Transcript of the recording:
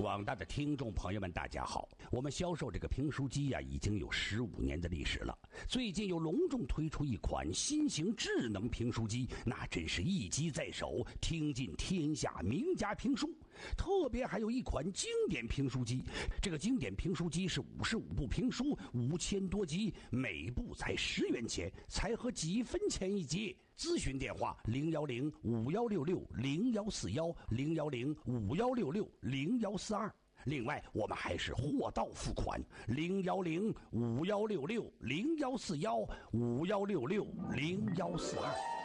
广大的听众朋友们，大家好！我们销售这个评书机已经有15年的历史了。最近又隆重推出一款新型智能评书机，那真是一机在手，听尽天下名家评书。特别还有一款经典评书机，这个经典评书机是55部评书，5000多集，每部才10元钱，才合几分钱一集。咨询电话010-5166-010-5166-0142。另外，我们还是货到付款，010-5166-0141-5166-0142。